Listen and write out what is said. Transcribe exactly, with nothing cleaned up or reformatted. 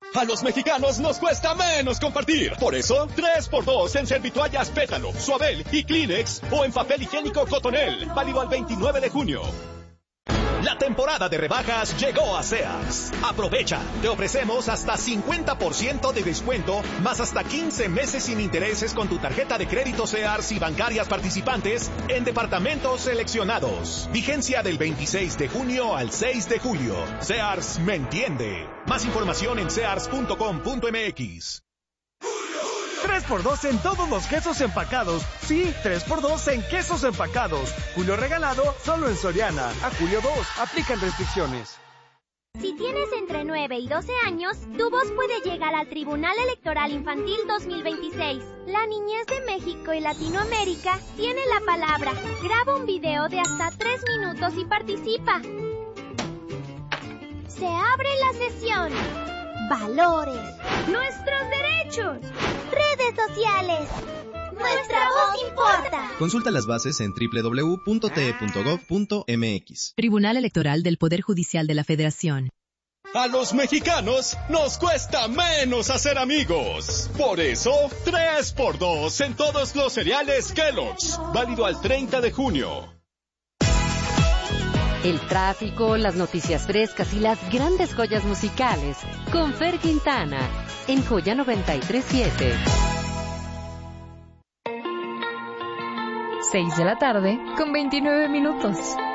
A los mexicanos nos cuesta menos compartir. Por eso, tres por dos en Servitoallas Pétalo, Suabel y Kleenex o en papel higiénico Cotonel. Válido al veintinueve de junio. La temporada de rebajas llegó a Sears. Aprovecha, te ofrecemos hasta cincuenta por ciento de descuento, más hasta quince meses sin intereses con tu tarjeta de crédito Sears y bancarias participantes en departamentos seleccionados. Vigencia del veintiséis de junio al seis de julio. Sears me entiende. Más información en sears punto com punto m x. tres por dos en todos los quesos empacados. Sí, tres por dos en quesos empacados. Julio regalado solo en Soriana. A julio dos. Aplican restricciones. Si tienes entre nueve y doce años, tu voz puede llegar al Tribunal Electoral Infantil dos mil veintiséis. La niñez de México y Latinoamérica tiene la palabra. Graba un video de hasta tres minutos y participa. Se abre la sesión. Valores. Nuestros derechos. Redes sociales. Nuestra voz importa. Consulta las bases en doble u doble u doble u punto t e punto gov punto m x. Tribunal Electoral del Poder Judicial de la Federación. A los mexicanos nos cuesta menos hacer amigos. Por eso, tres por dos en todos los cereales Kellogg's. Válido al treinta de junio. El tráfico, las noticias frescas y las grandes joyas musicales con Fer Quintana en Joya noventa y tres punto siete. seis de la tarde con veintinueve minutos.